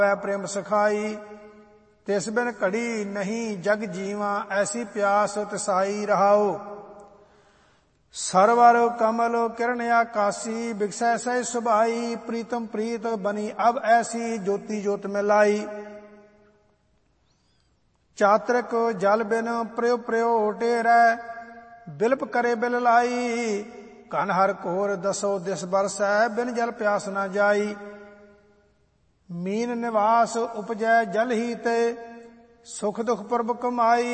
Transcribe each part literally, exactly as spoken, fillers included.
प्रेम सखाई, तिस बिन घड़ी नहीं जग जीवा, ऐसी प्यास तिसाई रहाओ। सरवर कमल किरण आकाशी, बिकसै सह सुभाई, प्रीतम प्रीत बनी अब ऐसी, ज्योति ज्योत में लाई। चातरिक जल बिन प्रयो प्रयो टेरै, बिलप करे बिल लाई। कन हर कोर दसो दिस बरसै, बिन जल प्यास न जाई। मीन निवास उपजै जल ही ते, सुख दुख प्रभ कमाई।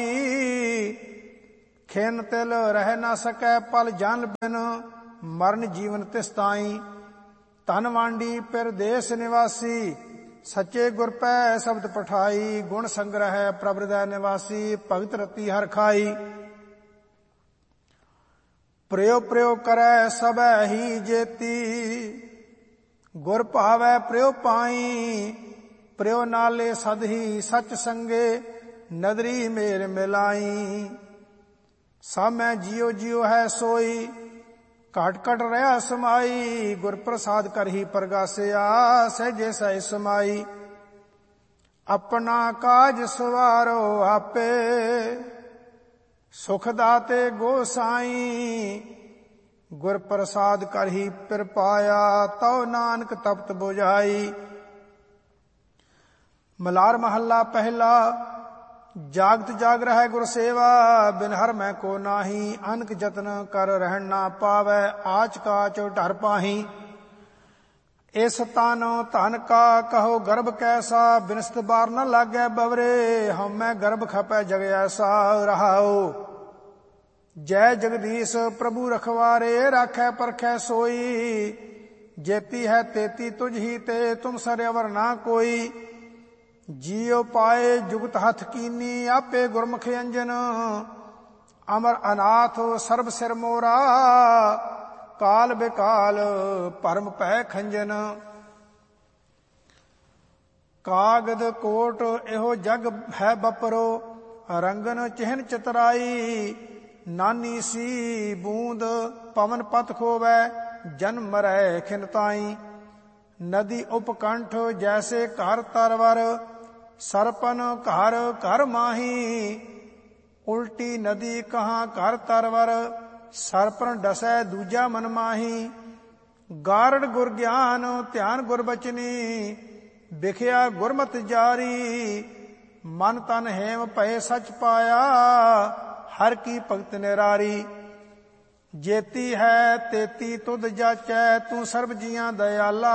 खिन तिल रह न सकै पल जन बिन, मरण जीवन तिस ताई। तन वांडी पिर देश निवासी, सच्चे गुर पै शब्द पठाई। गुण संग्रह प्रभ हृदय निवासी, भगत रति हर खाई। प्रयो प्रयो करै सबै ही जेती, गुर भावै प्रयो पाई। प्रयो नाले सद ही सच संगे, नदरी मेर मिलाई। सामै जियो जियो है सोई, घट घट रहा समाई। गुर प्रसाद कर ही प्रगासिया, सहजे सह समाई। अपना काज सवारो आपे, सुख दाते गोसाई। गुर प्रसाद कर ही पिर पाया, तौ नानक तपत बुझाई। मलार महला पहला, जागत जाग रह गुर सेवा। बिन हर मैं को नाही, अनक जतन कर रहन ना पावै। आच काच ढर पाही, इस तन धन का कहो गर्भ कैसा। बिनस्त बार न लागै बवरे, हम मैं गर्भ खपै जग ऐसा। रहाओ जय जगदीश प्रभु रखवारे, राखै परखै सोई। जेती है तेती तुझ ही ते, तुम सरवर ना कोई। जियो पाए जुगत हथ कीनी, आपे गुरमुख अंजन। अमर अनाथ सर्ब सिर मोरा, काल बेकाल परम पै खंजन। कागद कोट एहो जग है बपरो, रंगन चिहन चितराई। नानी सी बूंद पवन पत खोवै, जन्म मरै खिनताई। नदी उपकंठ जैसे घर तरवर, सरपन घर घर माही। उल्टी नदी कहाँ घर तरवर, सरपन डसै दूजा मन माही। गारड़ गुर ज्ञान ध्यान गुर बचनी, बिखिया गुरमत जारी। मन तन हेम भय सच पाया, हर की भगत निरारी। जेती है तेती तुध जाचै, तू सर्ब जियां दयाला।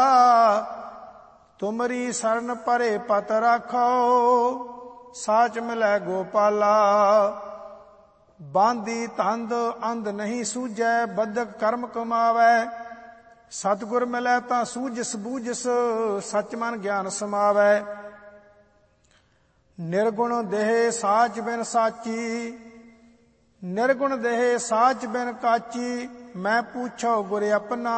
तुमरी शरण परे पत राखो, साच मिलै गोपाला। बांदी तंद अंध नहीं सूझै, बदक कर्म कमावै। सतगुर मिलै तां सूझस बूझस, सच मन ज्ञान समावै। निर्गुण देह साच बिन साची, निर्गुण देह साच बिन काची। मैं पूछो गुर अपना,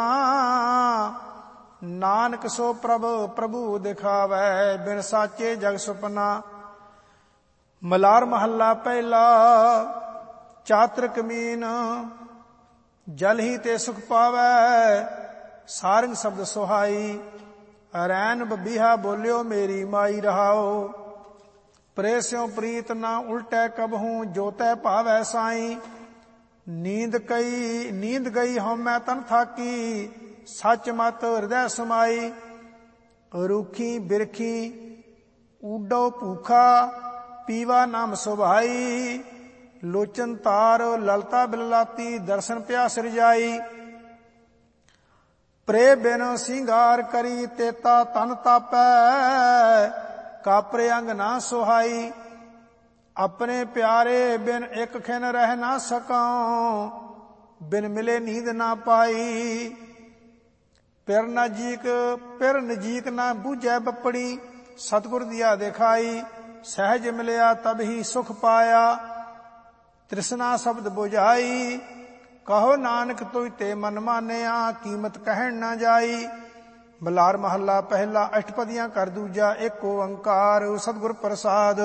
नानक सो प्रभ प्रभु दिखावै। बिन साचे जग सुपना। मलार महला पहला, चातरिक मीन जल ही ते सुख पावै। सारंग शब्द सुहाई, रैन बबीहा बोलियो मेरी माई। रहाओ प्रेस्यों प्रीत ना उल्टै कबहूं, जो तै भावै साई। नींद कई नींद गई हमै तन थाकी, सच मत हृदय समाई। रूखी बिरखी ऊडो भूखा, पीवा नाम सुभाई। लोचन तार ललता बिललाती, दर्शन प्यास रिजाई। प्रे बिन सिंगार करी, तेता तन तापै। कापरे अंग ना सुहाई, अपने प्यारे बिन एक खिन रह ना सकां। बिन मिले नींद ना पाई, पिर नजीक पिर नजीक ना बूझै बपड़ी। सतगुर दिया दिखाई, सहज मिलया तब ही सुख पाया। तृष्णा शब्द बुझाई, कहो नानक तुझ ते मन मानिया। कीमत कहन ना जाई। मलार महला पहला, अष्टपदियां कर दूजा, एक ओंकार सतगुर प्रसाद।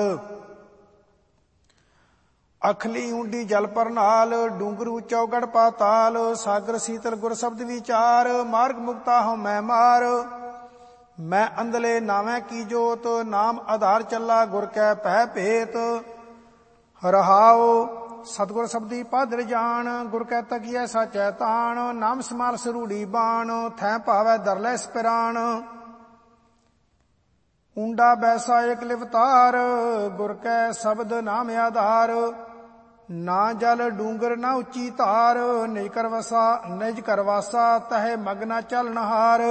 अखली ऊंडी जल पर नाल, डूंगरू चौगड़ पाताल। सागर शीतल गुर शब्द विचार, मार्ग मुक्ता हूं मैं मार। मैं अंधले नावे की जोत, नाम आधार चला गुर कै पै भेत। रहाओ सतगुर शब्दी पादर जान, गुर कै तकिया साचै तान। नाम समाल सरूढ़ी बाण, थै भावै दर लै स्पिरान। ऊंडा बैसा एक लिवतार, गुर कै शब्द नाम आधार। ना जल डूंगर ना उच्ची धार, निज करवसा निज करवासा तह मगना चल नहार।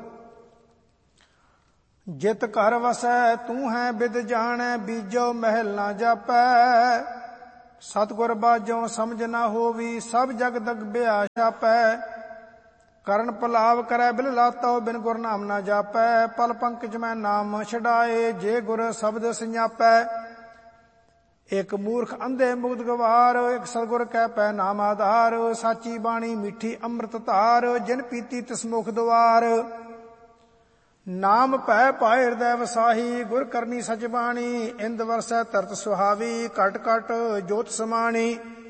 जित घर वसै तू है बिद जानै, बीजो महल ना जापै। सतगुर बाजों समझ ना होवी, सब जग दग बिया छापै। करण पलाव करै बिल लातो, बिन गुर नाम ना जापै। पल पंकज मैं नाम छड़ाए, जे गुर शब्द संजापै। एक मूर्ख अंधे मुग्ध गवार, एक सतगुर कै पै नाम आधार। साची बाणी मीठी अमृत धार, जिन पीती तिस मुख द्वार। नाम पै पाए हृदय वसाही, गुर करनी सच बाणी। इंद वरसै तरत सुहावी, कट कट जोत समाणी।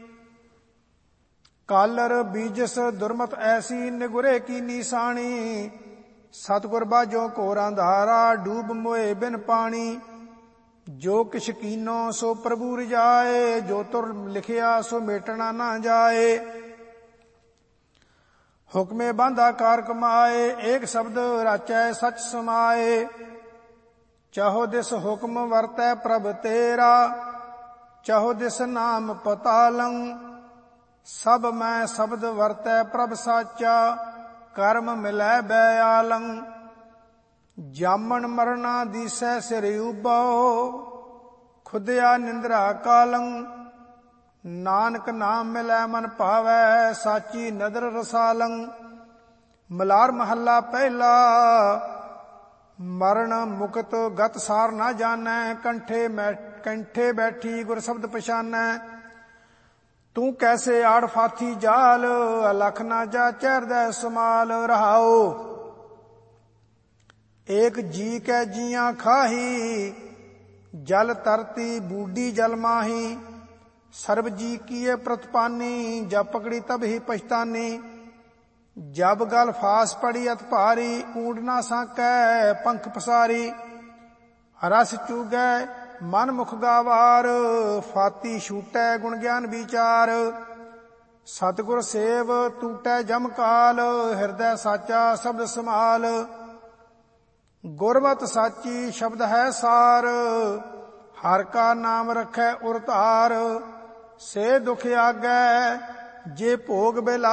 कालर बीजस दुर्मत ऐसी, निगुरे की निशानी। सतगुर बाजों कोरा धारा, डूब मोए बिन पानी। जो किछ कीनो सो प्रभु रिजाए, जो तुर लिखिया सो मेटना ना जाए। हुक्मे बांधा कार कमाए, एक शब्द राचै सच समाए। चाहो दिस हुक्म वरतै प्रभ तेरा, चाहो दिस नाम पतालं। सब मैं शब्द वरतै प्रभ साचा, कर्म मिलै बयालं। जामन मरना दिसै सिर उबो, खुदिया निंद्रा कालं। नानक नाम मिलै मन भावै, साची नदर रसालं। मलार महला पहला, मरण मुकत गत सार ना जानै। कंठे कंठे बैठी गुर शब्द पछानै। तू कैसे आड़ फाथी जाल, अलख ना जा चैरदै समाल। रहाओ एक जी कै जियां खाही, जल तरती बूढ़ी जल माही। सर्व जी किए प्रतिपानी, जब पकड़ी तब ही पछतानी। जब गल फास पड़ी अत भारी, ऊंड ना साकै पंख पसारी। रस चूगै मन मुख गावार, फाती छूटै गुण ज्ञान विचार। सतगुर सेव टूटै जम काल, हृदय साचा शब्द समाल। गुरमत साची शब्द है सार, हर का नाम रखै उर धार। से दुख आगै जे भोग बेला